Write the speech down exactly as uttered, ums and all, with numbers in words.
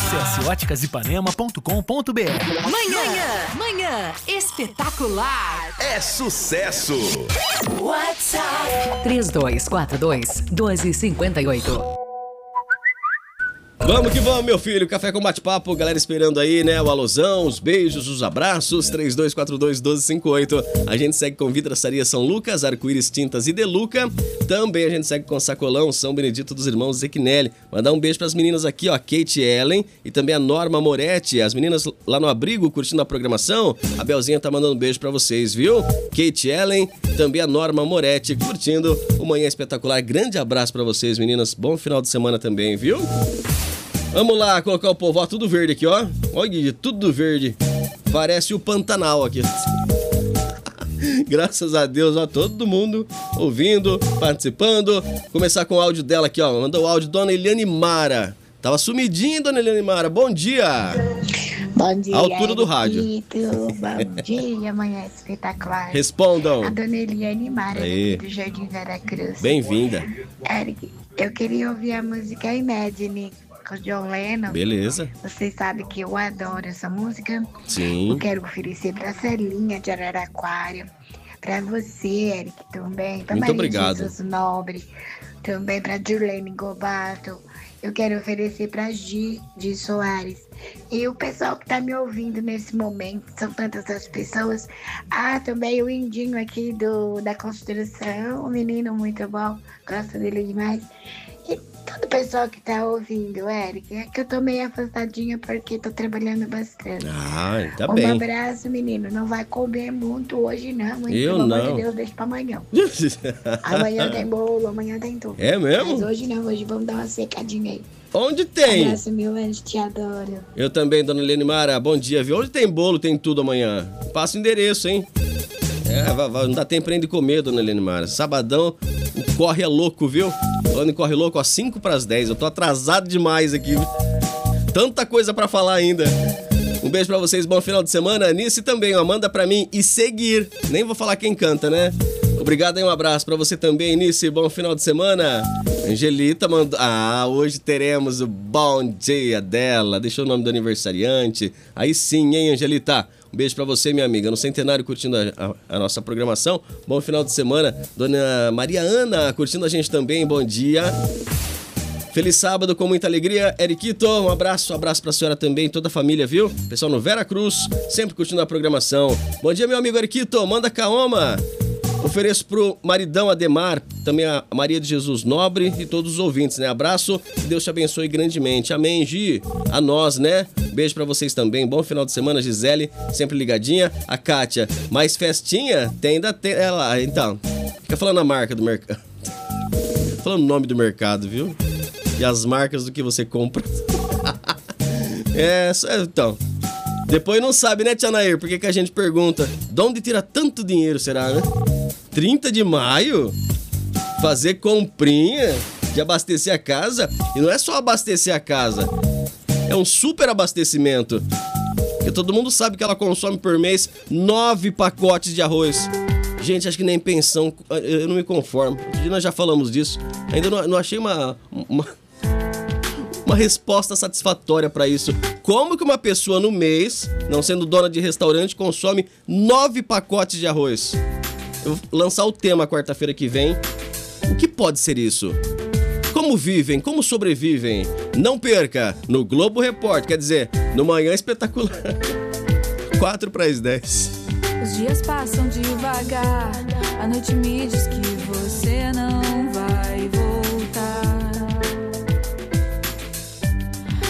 Acesse óticas ipanema ponto com ponto br. Manhã, manhã espetacular. É sucesso. WhatsApp três dois quatro dois, um dois cinco oito. Vamos que vamos, meu filho. Café com bate-papo, galera esperando aí, né? O alusão, os beijos, os abraços. três dois quatro dois, um dois cinco oito. A gente segue com Vidraçaria São Lucas, Arco-Íris Tintas e Deluca. Também a gente segue com Sacolão, São Benedito dos Irmãos Zequinelli. Mandar um beijo pras meninas aqui, ó, Kate Ellen e também a Norma Moretti. As meninas lá no abrigo curtindo a programação. A Belzinha tá mandando um beijo pra vocês, viu? Kate Ellen, também a Norma Moretti curtindo o Manhã Espetacular. Grande abraço pra vocês, meninas. Bom final de semana também, viu? Vamos lá, colocar o povo, ó, tudo verde aqui, ó. Olha, tudo verde. Parece o Pantanal aqui. Graças a Deus, ó, todo mundo ouvindo, participando. Começar com o áudio dela aqui, ó. Mandou o áudio, Dona Eliane Mara. Tava sumidinha, Dona Eliane Mara. Bom dia. Bom dia, altura do rádio. Bom dia, Manhã Espetacular. Respondam. A Dona Eliane Mara, Aí. do Jardim Veracruz. Bem-vinda. Eric, eu queria ouvir a música Imagine, com o John Lennon. Beleza. Vocês sabem que eu adoro essa música. Sim. Eu quero oferecer pra Celinha de Araraquara, pra você, Eric, também. Pra Muito Maria obrigado. Jesus Nobre, também pra Dirlene Gobato. Eu quero oferecer pra Gi de Soares. E o pessoal que tá me ouvindo nesse momento, são tantas as pessoas. Ah, também o Indinho aqui do, da construção, um menino muito bom, gosto dele demais. E todo o pessoal que tá ouvindo, Eric, é que eu tô meio afastadinha porque tô trabalhando bastante. Ah, tá um bem. abraço, menino. Não vai comer muito hoje, não. Muito, Eu pelo não. amor de Deus, deixa pra amanhã. Amanhã tem bolo, amanhã tem tudo. É mesmo? Mas hoje não, hoje vamos dar uma secadinha aí. Onde tem? Abraço, meu anjo, te adoro. Eu também, Dona Eliane Mara. Bom dia, viu? Onde tem bolo, tem tudo amanhã. Passa o endereço, hein? É, vai, vai, não dá tempo nem de comer, Dona Eliane Mara. Sabadão, o corre é louco, viu? Falando em corre louco, ó, cinco para as dez. Eu tô atrasado demais aqui, viu? Tanta coisa pra falar ainda. Um beijo pra vocês, bom final de semana. Nice também, ó, manda pra mim e seguir. Nem vou falar quem canta, né? Obrigado aí, um abraço pra você também, Nice. Bom final de semana. Angelita mandou... Ah, hoje teremos o bom dia dela. Deixou o nome do aniversariante. Aí sim, hein, Angelita? Um beijo pra você, minha amiga. No Centenário, curtindo a, a, a nossa programação. Bom final de semana. Dona Maria Ana, curtindo a gente também. Bom dia. Feliz sábado, com muita alegria. Eriquito, um abraço, um abraço pra senhora também, toda a família, viu? Pessoal no Vera Cruz, sempre curtindo a programação. Bom dia, meu amigo Eriquito, manda caoma. Ofereço pro maridão Ademar, também a Maria de Jesus Nobre e todos os ouvintes, né? Abraço, que Deus te abençoe grandemente. Amém, Gi. A nós, né? Beijo pra vocês também. Bom final de semana, Gisele, sempre ligadinha. A Kátia, mais festinha? Tem ainda tem. É lá, então. Fica falando a marca do mercado. Falando o nome do mercado, viu? E as marcas do que você compra. É, então. Depois não sabe, né, Tia Nair? Por que que a gente pergunta? De onde tira tanto dinheiro, será, né? trinta de maio? Fazer comprinha de abastecer a casa? E não é só abastecer a casa. É um super abastecimento. Porque todo mundo sabe que ela consome por mês nove pacotes de arroz. Gente, acho que nem pensão, eu não me conformo. Nós já falamos disso. Ainda não, não achei uma, uma, uma resposta satisfatória para isso. Como que uma pessoa no mês, não sendo dona de restaurante, consome nove pacotes de arroz? Eu vou lançar o tema quarta-feira que vem. O que pode ser isso? Como vivem? Como sobrevivem? Não perca no Globo Repórter, quer dizer, no Manhã Espetacular. quatro para as dez. Os dias passam devagar, a noite me diz que você não vai